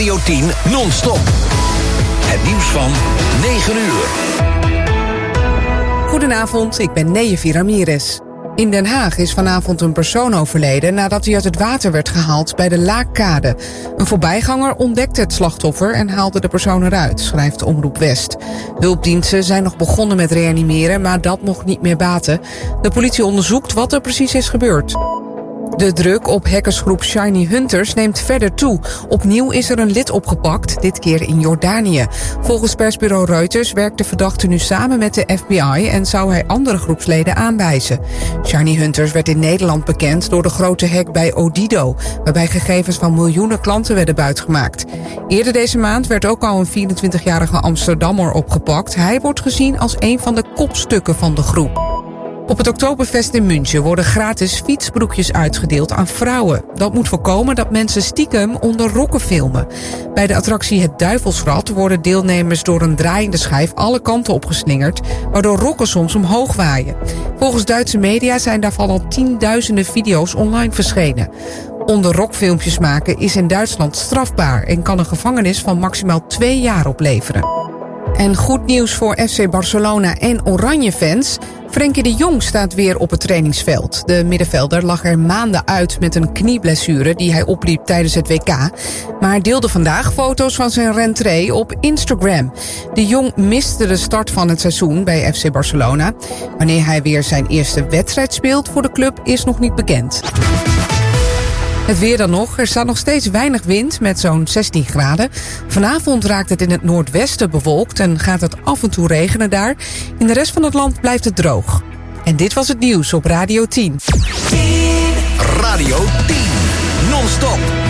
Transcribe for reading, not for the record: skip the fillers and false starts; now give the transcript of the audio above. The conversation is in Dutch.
Radio 10 non-stop. Het nieuws van 9 uur. Goedenavond, ik ben Neyefi Ramirez. In Den Haag is vanavond een persoon overleden nadat hij uit het water werd gehaald bij de Laakkade. Een voorbijganger ontdekte het slachtoffer en haalde de persoon eruit, schrijft Omroep West. Hulpdiensten zijn nog begonnen met reanimeren, maar dat mocht niet meer baten. De politie onderzoekt wat er precies is gebeurd. De druk op hackersgroep Shiny Hunters neemt verder toe. Opnieuw is er een lid opgepakt, dit keer in Jordanië. Volgens persbureau Reuters werkt de verdachte nu samen met de FBI en zou hij andere groepsleden aanwijzen. Shiny Hunters werd in Nederland bekend door de grote hack bij Odido, waarbij gegevens van miljoenen klanten werden buitgemaakt. Eerder deze maand werd ook al een 24-jarige Amsterdammer opgepakt. Hij wordt gezien als een van de kopstukken van de groep. Op het Oktoberfest in München worden gratis fietsbroekjes uitgedeeld aan vrouwen. Dat moet voorkomen dat mensen stiekem onder rokken filmen. Bij de attractie Het Duivelsrad worden deelnemers door een draaiende schijf alle kanten opgeslingerd, waardoor rokken soms omhoog waaien. Volgens Duitse media zijn daarvan al tienduizenden video's online verschenen. Onder rokfilmpjes maken is in Duitsland strafbaar en kan een gevangenis van maximaal 2 jaar opleveren. En goed nieuws voor FC Barcelona en Oranje-fans. Frenkie de Jong staat weer op het trainingsveld. De middenvelder lag er maanden uit met een knieblessure die hij opliep tijdens het WK. Maar deelde vandaag foto's van zijn rentree op Instagram. De Jong miste de start van het seizoen bij FC Barcelona. Wanneer hij weer zijn eerste wedstrijd speelt voor de club is nog niet bekend. Het weer dan nog. Er staat nog steeds weinig wind met zo'n 16 graden. Vanavond raakt het in het noordwesten bewolkt en gaat het af en toe regenen daar. In de rest van het land blijft het droog. En dit was het nieuws op Radio 10. Radio 10 non-stop.